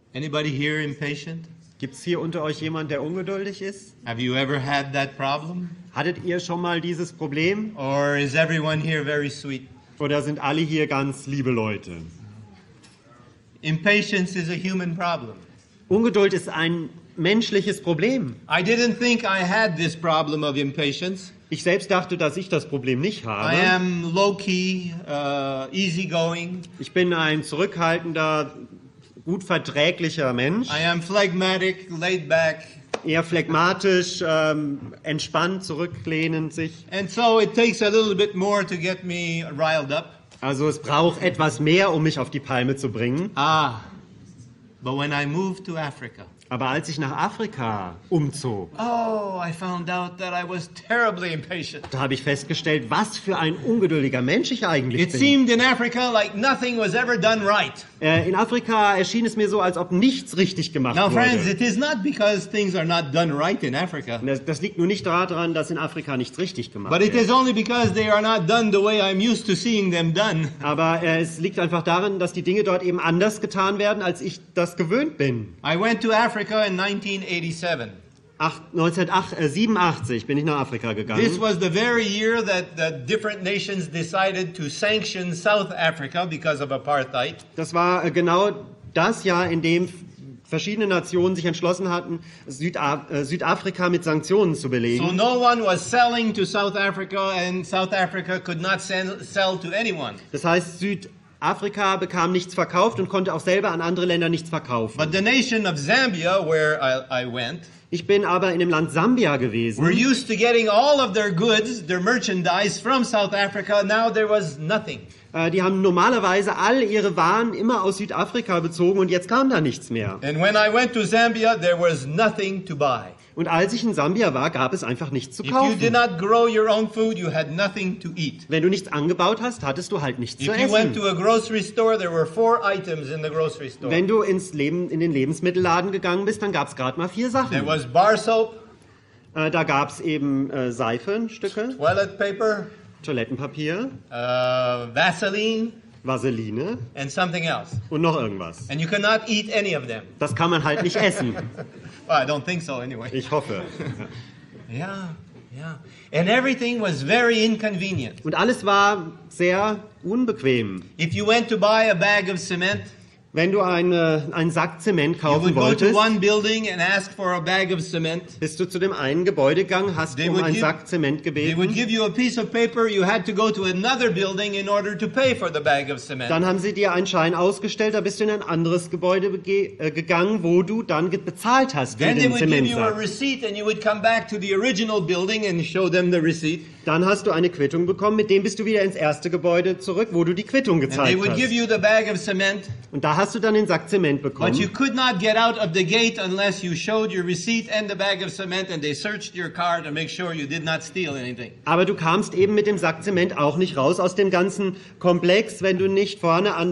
Anybody here impatient? Gibt es hier unter euch jemanden, der ungeduldig ist? Have you ever had that problem? Hattet ihr schon mal dieses Problem? Or is everyone here very sweet? Oder sind alle hier ganz liebe Leute? Impatience is a human problem. Ungeduld ist ein menschliches Problem. I didn't think I had this problem of impatience. Ich selbst dachte, dass ich das Problem nicht I habe. am low-key, easygoing. Ich bin ein zurückhaltender, gut verträglicher Mensch. I am phlegmatic, laid back. Eher phlegmatisch, entspannt, zurücklehnend sich. And so it takes a little bit more to get me riled up. Also es braucht etwas mehr, um mich auf die Palme zu bringen. But when I moved to Africa, Aber als ich nach Afrika umzog, I found out that I was terribly impatient. da habe ich festgestellt, was für ein ungeduldiger Mensch ich eigentlich It bin. seemed in Africa like nothing was ever done right. In Afrika erschien es mir so, als ob nichts richtig gemacht Now, friends, wurde. it is not because things are not done right in Africa, Das liegt nur nicht daran, dass in Afrika nichts richtig gemacht but it wird. is only because they are not done the way I'm used to seeing them done. Aber es liegt einfach daran, dass die Dinge dort eben anders getan werden, als ich das gewöhnt bin. I went to Africa in 1987. 1987 bin ich nach Afrika gegangen. This was the very year that the different nations decided to sanction South Africa because of apartheid. Das war genau das Jahr, in dem verschiedene Nationen sich entschlossen hatten, Südafrika mit Sanktionen zu belegen. So no one was selling to South Africa and South Africa could not sell to anyone. Das heißt, Südafrika bekam nichts verkauft und konnte auch selber an andere Länder nichts verkaufen. But the nation of Zambia, where I went, Ich bin aber in dem Land Sambia gewesen. were used to getting all of their goods, their merchandise from South Africa. Now there was nothing. Die haben normalerweise all ihre Waren immer aus Südafrika bezogen und jetzt kam da nichts mehr. And when I went to Zambia, there was nothing to buy. Und als ich in Sambia war, gab es einfach nichts zu If you did kaufen. not grow your own food, you had nothing to eat. Wenn du nichts angebaut hast, hattest du halt nichts zu If you went essen. to a grocery store, there were 4 items in the grocery store. Wenn du in den Lebensmittelladen gegangen bist, dann gab es gerade mal 4 There Sachen. was bar soap, Da gab es eben Seifenstücke, toilet paper, Toilettenpapier, Vaseline, Vaseline and something else. und noch irgendwas. And you could not eat any of them. Das kann man halt nicht essen. Well, I don't think so anyway. Ich hoffe. Yeah. And everything was very inconvenient. Und alles war sehr unbequem. If you went to buy a bag of cement, Wenn du einen Sack Zement you kaufen would go to wolltest, one building and ask for a bag of cement. bist du zu dem einen Gebäude gegangen, hast They um would einen give- Sack Zement They would gebeten. give you a piece of paper. You had to go to another building in order to pay for the bag of cement. Dann haben sie dir einen Schein ausgestellt, da bist du in ein anderes Gebäude gegangen, wo du dann bezahlt hast für Then they den would give you a Zementsack. receipt and you would come back to the original building and show them the receipt. Dann hast du eine Quittung bekommen, mit dem bist du wieder ins erste Gebäude zurück, wo du die Quittung And they gezeigt would give hast. you the bag of cement. Und da hast du dann den Sack Zement But you bekommen. could not get out of the gate unless you showed your receipt and the bag of cement and they searched your car to make sure you did not steal anything. Aber du kamst eben mit dem Sack Zement auch nicht raus aus dem ganzen Komplex, wenn du nicht vorne an